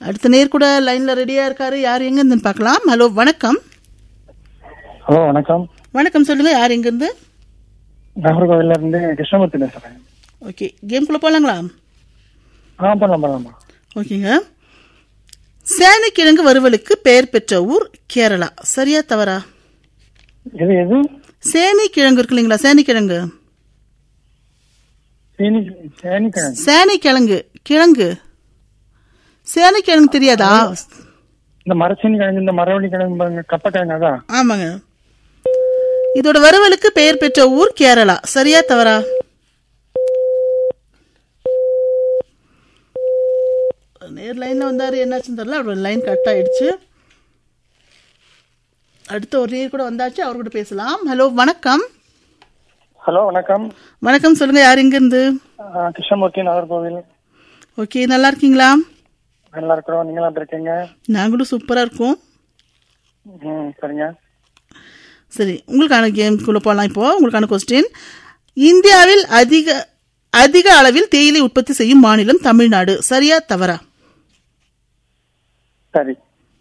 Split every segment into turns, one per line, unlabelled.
அடுத்த நேர் கூட லைன்ல ரெடியா இருக்காரு. யார் எங்க இருந்து பார்க்கலாம். ஹலோ வணக்கம்.
ஹலோ வணக்கம்.
வணக்கம், சொல்லுங்க. யார் எங்க இருந்து?
நாகர்கோவில்ல இருந்து கிருஷ்ணமூர்த்தி பேசுறேன்.
ஓகே, கேம்குள்ள போலாங்களா?
பண்ணலாம்.
ஓகேங்க. சேனைக்கிழங்கு வறுவலுக்கு பெயர் பெற்ற ஊர் கேரளா. சரியா தவறா?
எது
சேனைக்கிழங்கு இருக்கு இல்லைங்களா? சேனைக்கிழங்கு சேனைக்கிழங்கு கிழங்கு சேனைக்கிழங்கு தெரியாதா?
இந்த மரச்சீனி கிழங்கு, இந்த மரவள்ளி கிழங்கு, கப்பக்கிழங்கு அதான்.
ஆமாங்க. இதோட வறுவலுக்கு பெயர் பெற்ற ஊர் கேரளா. சரியா தவறா? நேர் லைன்ல வந்தாரு, என்னாச்சுன்னு தெரியல. அவரோட லைன் கட் ஆயிடுச்சு. அடுத்த ஒரு நேர் கூட வந்தாச்சு, அவர் கூட பேசலாம். ஹலோ வணக்கம்.
ஹலோ வணக்கம்.
வணக்கம், சொல்லுங்க. யார் எங்க இருந்து?
கிருஷ்ணமூர்த்தி, நாகர்கோவில்.
ஓகே, நல்லா இருக்கீங்களா?
நல்லா இருக்கிறோம். நீங்க எப்படி இருக்கீங்க?
நாங்களும் சூப்பரா இருக்கோம்.
சரிங்க.
சரி, உங்களுக்கான கேம்குள்ள போகலாம். இப்போ உங்களுக்கான கொஸ்டின். இந்தியாவில் அதிக அளவில் தேயிலை உற்பத்தி செய்யும் மாநிலம் தமிழ்நாடு. சரியா தவறா?
சரி.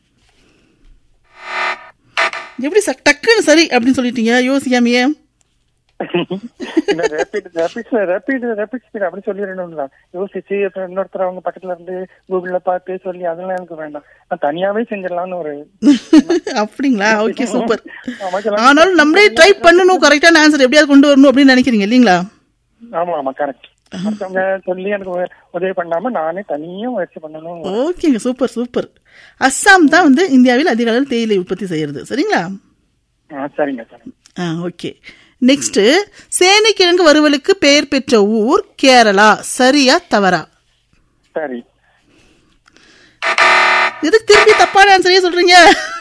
எப்படி டக்குன்னு சரி அப்படின்னு சொல்லிட்டீங்க, யோசிக்காமையே?
அப்படி சொல்லிடணும்ல, யோசிச்சு இன்னொருத்தர் அவங்க பக்கத்துல இருந்து கூகுள்ல பார்த்து சொல்லி அதெல்லாம் எனக்கு வேண்டாம். நான் தனியாவே செஞ்சிடலாம்னு ஒரு.
அப்படிங்களா? Okay, super. ஆனாலும் நம்மளே ட்ரை பண்ணணும், கரெக்டான ஆன்சர் எப்படியாவது கொண்டு வரணும் அப்படின்னு நினைக்கிறீங்க இல்லீங்களா?
ஆமா, கரெக்ட். மற்றவங்க சொல்லி எனக்கு உதவி பண்ணாம நானே தனியா முயற்சி பண்ணணும்.
ஓகேங்க, சூப்பர் சூப்பர். அஸ்ஸாம் தான் வந்து இந்தியாவில் அதிக அளவில் தேயிலை உற்பத்தி செய்யறது. சரிங்களா?
சரிங்க.
ஓகே. நெக்ஸ்ட், சேனைக்கிழங்கு வறுவலுக்கு பெயர் பெற்ற ஊர் கேரளா. சரியா தவறா?
சரி.
எதுக்கு திருப்பி தப்பான ஆன்சரே சொல்றீங்க?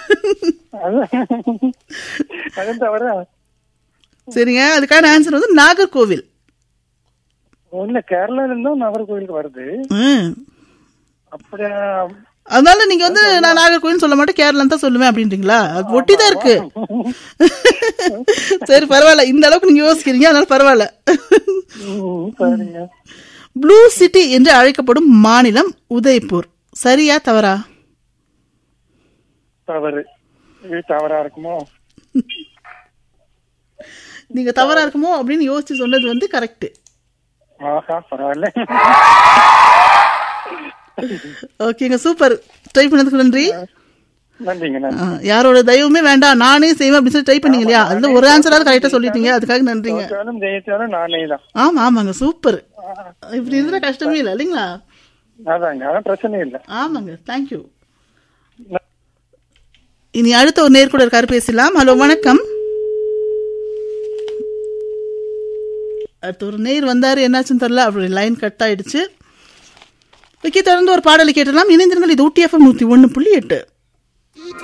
சரிங்க, அதுக்கான ஆன்சர் வந்து நாகர்கோவில்.
இல்ல, கேரளால இருந்தும் நாகர்கோவிலுக்கு வருது. அப்படியா?
அதனால நீங்க வந்து நான் நாகர்கோவில் சொல்ல மாட்டேன், கேரளா தான் சொல்லுவேன் அப்படின்றீங்களா? அது ஒட்டிதான் இருக்கு. சரி, பரவாயில்ல. இந்த அளவுக்கு நீங்க யோசிக்கிறீங்க, அதனால பரவாயில்ல. ப்ளூ சிட்டி என்று அழைக்கப்படும் மாநிலம் உதய்பூர். சரியா தவறா?
தவறு. தவறா இருக்குமோ?
நீங்க தவறா இருக்குமோ அப்படின்னு யோசிச்சு சொன்னது வந்து கரெக்ட்.
பரவாயில்ல.
ஓகேங்க, சூப்பர். ட்ரை பண்ணதுக்கு நன்றி.
நன்றிங்க.
யாரோட தயவுமே வேண்டாம், நானே செய்வேன் அப்படின்னு சொல்லி ட்ரை பண்ணீங்க இல்லையா? அதுல ஒரு ஆன்சராவது கரெக்டா சொல்லிட்டீங்க, அதுக்காக நன்றிங்க. ஆமாங்க, சூப்பர். இப்படி இருந்தா கஷ்டமே இல்லை இல்லைங்களா?
பிரச்சனை இல்லை.
ஆமாங்க, தேங்க்யூ. இனி அடுத்த ஒரு நேர் கூட இருக்காரு, பேசலாம். ஹலோ வணக்கம். அடுத்த ஒரு நேர் வந்தாரு, என்னாச்சுன்னு தெரியல, அப்படி லைன் கட் ஆயிடுச்சு. ஓகே, தொடர்ந்து ஒரு பாடலை கேட்டலாம். இணைந்திருங்கள். இது ஊட்டி FM 101.8.